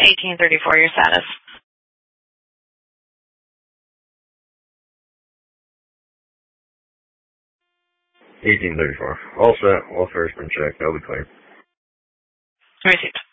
1834, your status. 1834. All set. Welfare's been checked. I'll be clear. Received.